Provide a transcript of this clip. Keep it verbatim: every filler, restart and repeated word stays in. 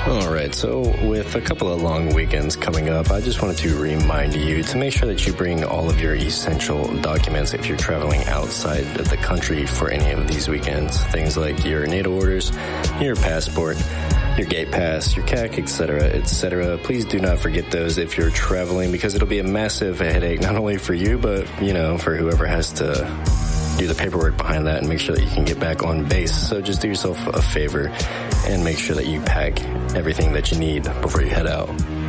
All right, so with a couple of long weekends coming up, I just wanted to remind you to make sure that you bring all of your essential documents if you're traveling outside of the country for any of these weekends. Things like your NATO orders, your passport, your gate pass, your C A C, et cetera, et cetera. Please do not forget those if you're traveling, because it'll be a massive headache, not only for you, but, you know, for whoever has to do the paperwork behind that and make sure that you can get back on base. So just do yourself a favor and make sure that you pack everything that you need before you head out.